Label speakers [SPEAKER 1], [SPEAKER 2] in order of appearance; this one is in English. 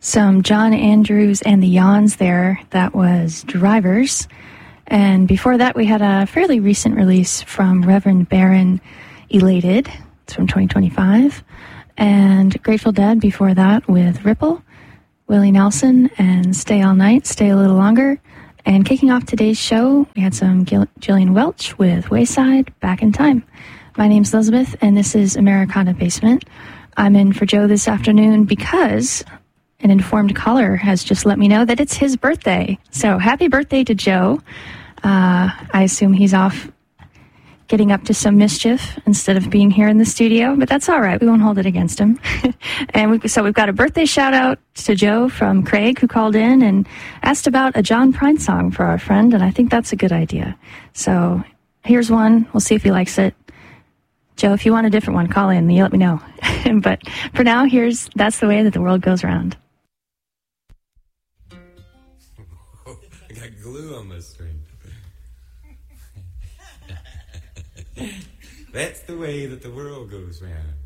[SPEAKER 1] Some John Andrews and the Yawns there. That was Drivers. And before that, we had a fairly recent release from Reverend Barron, Elated. It's from 2025. And Grateful Dead before that with Ripple, Willie Nelson, and Stay All Night, Stay a Little Longer. And kicking off today's show, we had some Jillian Welch with Wayside, Back in Time. My name's Elizabeth, and this is Americana Basement. I'm in for Joe this afternoon because an informed caller has just let me know that it's his birthday. So happy birthday to Joe. I assume he's off getting up to some mischief instead of being here in the studio, but that's all right. We won't hold it against him. And we've got a birthday shout out to Joe from Craig, who called in and asked about a John Prine song for our friend, and I think that's a good idea. So here's one. We'll see if he likes it. Joe, if you want a different one, call in. You let me know. But for now, That's the Way That the World Goes Round.
[SPEAKER 2] I got glue on my string. That's the way that the world goes round.